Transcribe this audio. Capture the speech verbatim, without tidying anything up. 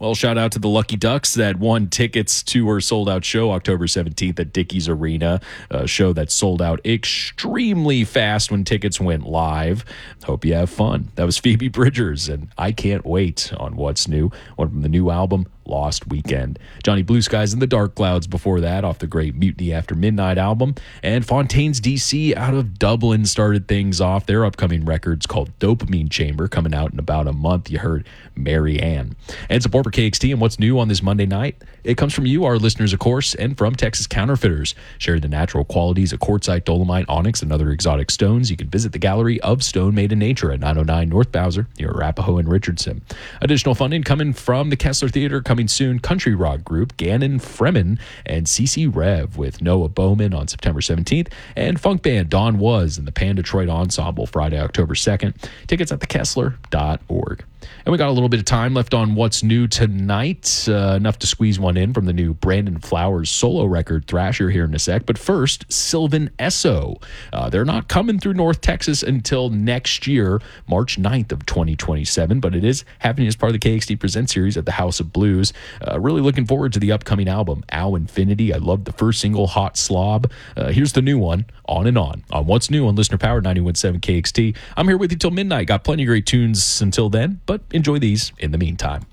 Well, shout out to the Lucky Ducks that won tickets to our sold-out show October seventeenth at Dickies Arena, a show that sold out extremely fast when tickets went live. Hope you have fun. That was Phoebe Bridgers, and I Can't Wait on What's New, one from the new album, Lost Weekend. Johnny Blue Skies and the Dark Clouds before that off the great Mutiny After Midnight album. And Fontaines D C out of Dublin started things off. Their upcoming record's called Dopamine Chamber, coming out in about a month. You heard Mary Ann. And support for K X T and what's new on this Monday night. It comes from you, our listeners, of course, and from Texas Counterfeiters. Share the natural qualities of quartzite, dolomite, onyx, and other exotic stones. You can visit the Gallery of Stone Made in Nature at nine oh nine North Bowser near Arapahoe and Richardson. Additional funding coming from the Kessler Theater. Coming soon, country rock group Gannon Fremen and C C Rev with Noah Bowman on September seventeenth, and funk band Dawn Was and the Pan Detroit Ensemble Friday, October second. Tickets at the kessler dot org. And we got a little bit of time left on what's new tonight, uh, enough to squeeze one in from the new Brandon Flowers solo record, Thrasher, here in a sec. But first, Sylvan Esso. Uh, they're not coming through North Texas until next year, March ninth of twenty twenty-seven, but it is happening as part of the K X T Present series at the House of Blues. Uh, really looking forward to the upcoming album, Ow Infinity. I love the first single, Hot Slob. Uh, here's the new one, On and On, on What's New on Listener Power ninety-one point seven K X T. I'm here with you till midnight. Got plenty of great tunes until then, but enjoy these in the meantime.